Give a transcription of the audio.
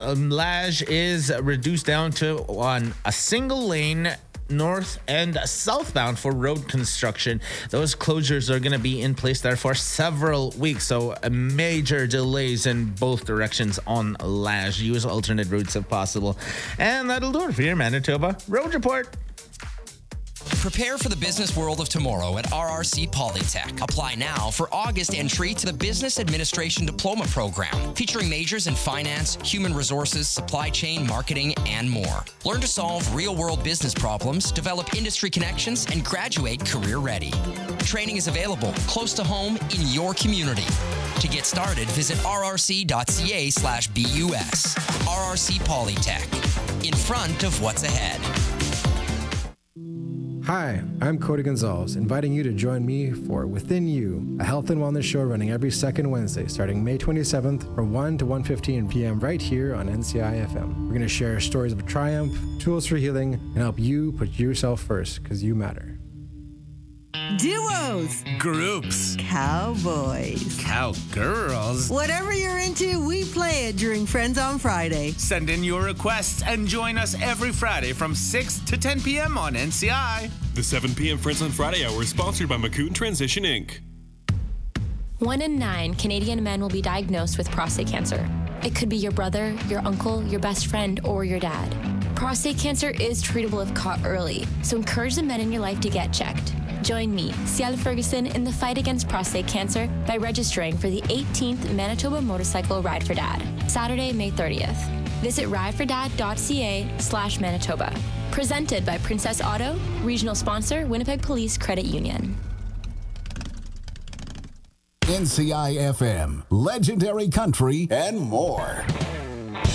Lage is reduced down to on a single lane north and southbound for road construction. Those closures are going to be in place there for several weeks, so major delays in both directions on Lage. Use alternate routes if possible. And that'll do it for your Manitoba Road Report. Prepare for the business world of tomorrow at RRC Polytech. Apply now for August entry to the Business Administration Diploma Program, featuring majors in finance, human resources, supply chain, marketing, and more. Learn to solve real-world business problems, develop industry connections, and graduate career-ready. Training is available close to home in your community. To get started, visit rrc.ca/BUS. RRC Polytech, in front of what's ahead. Hi, I'm Cody Gonzalez, inviting you to join me for Within You, a health and wellness show running every second Wednesday, starting May 27th from 1 to 1:15 p.m. right here on NCI FM. We're going to share stories of triumph, tools for healing, and help you put yourself first, because you matter. Duos, groups, cowboys, cowgirls. Whatever you're into, we play it during Friends on Friday. Send in your requests and join us every Friday from 6 to 10 p.m. on NCI. The 7 p.m. Friends on Friday hour is sponsored by Macoun Transition Inc. 1 in 9 Canadian men will be diagnosed with prostate cancer. It could be your brother, your uncle, your best friend, or your dad. Prostate cancer is treatable if caught early, so encourage the men in your life to get checked. Join me, Ciel Ferguson, in the fight against prostate cancer by registering for the 18th Manitoba Motorcycle Ride for Dad, Saturday, May 30th. Visit ridefordad.ca/Manitoba. Presented by Princess Auto, regional sponsor, Winnipeg Police Credit Union. NCI FM, legendary country, and more.